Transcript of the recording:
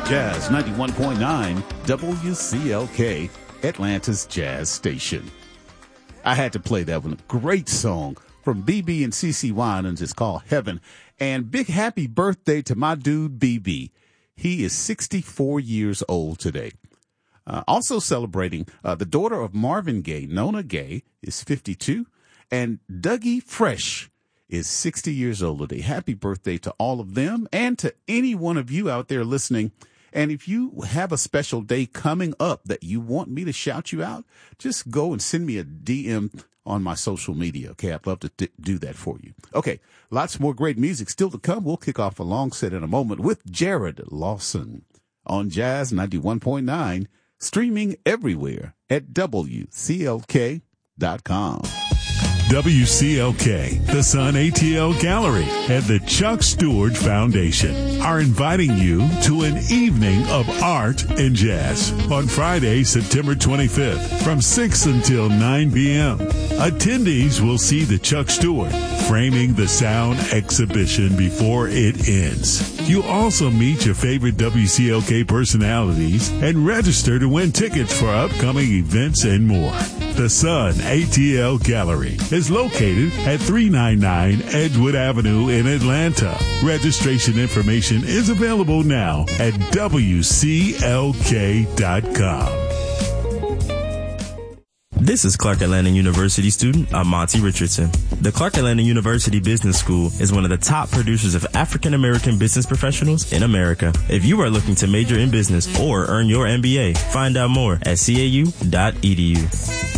Jazz 91.9 WCLK, Atlanta's Jazz Station. I had to play that one. A great song from BB and CeCe Winans. It's called Heaven. And big happy birthday to my dude BB. He is 64 years old today. Also celebrating the daughter of Marvin Gaye, Nona Gaye, is 52. And Dougie Fresh is 60 years old today. Happy birthday to all of them and to any one of you out there listening. And if you have a special day coming up that you want me to shout you out, just go and send me a DM on my social media. Okay, I'd love to do that for you. Okay, lots more great music still to come. We'll kick off a long set in a moment with Jared Lawson on Jazz 91.9, streaming everywhere at WCLK.com. WCLK, the Sun ATL Gallery, and the Chuck Stewart Foundation are inviting you to an evening of art and jazz on Friday, September 25th from 6 until 9 p.m. Attendees will see the Chuck Stewart Framing the Sound exhibition before it ends. You'll also meet your favorite WCLK personalities and register to win tickets for upcoming events and more. The Sun ATL Gallery is located at 399 Edgewood Avenue in Atlanta. Registration information is available now at WCLK.com. This is Clark Atlanta University student Amonte Richardson. The Clark Atlanta University Business School is one of the top producers of African American business professionals in America. If you are looking to major in business or earn your MBA, find out more at cau.edu.